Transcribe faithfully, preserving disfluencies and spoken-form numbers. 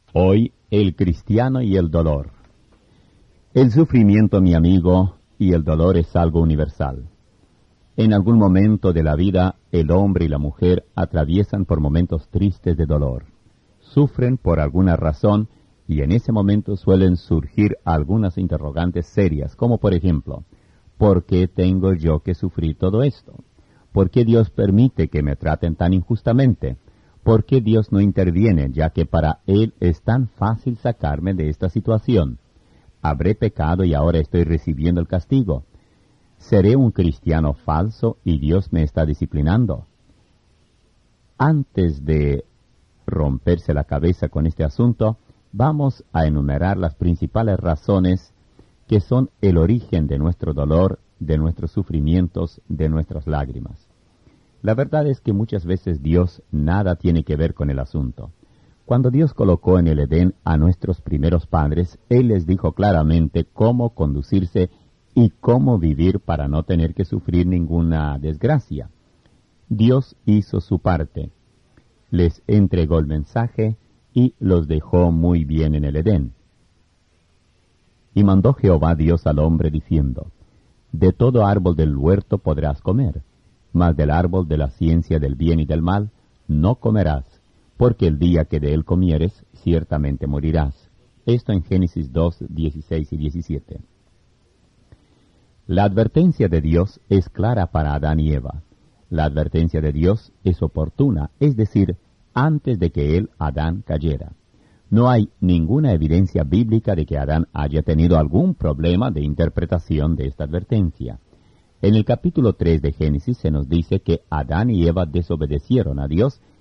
Hoy, el cristiano y el dolor. El sufrimiento, mi amigo, y el dolor es algo universal. En algún momento de la vida, el hombre y la mujer atraviesan por momentos tristes de dolor. Sufren por alguna razón y en ese momento suelen surgir algunas interrogantes serias, como por ejemplo, ¿por qué tengo yo que sufrir todo esto? ¿Por qué Dios permite que me traten tan injustamente? ¿Por qué Dios no interviene, ya que para Él es tan fácil sacarme de esta situación? ¿Habré pecado y ahora estoy recibiendo el castigo? ¿Seré un cristiano falso y Dios me está disciplinando? Antes de romperse la cabeza con este asunto, vamos a enumerar las principales razones que son el origen de nuestro dolor, de nuestros sufrimientos, de nuestras lágrimas. La verdad es que muchas veces Dios nada tiene que ver con el asunto. Cuando Dios colocó en el Edén a nuestros primeros padres, Él les dijo claramente cómo conducirse y cómo vivir para no tener que sufrir ninguna desgracia. Dios hizo su parte, les entregó el mensaje y los dejó muy bien en el Edén. Y mandó Jehová Dios al hombre diciendo, de todo árbol del huerto podrás comer, mas del árbol de la ciencia del bien y del mal no comerás, porque el día que de él comieres, ciertamente morirás. Esto en Génesis dos, dieciséis y diecisiete. La advertencia de Dios es clara para Adán y Eva. La advertencia de Dios es oportuna, es decir, antes de que él, Adán, cayera. No hay ninguna evidencia bíblica de que Adán haya tenido algún problema de interpretación de esta advertencia. En el capítulo tres de Génesis se nos dice que Adán y Eva desobedecieron a Dios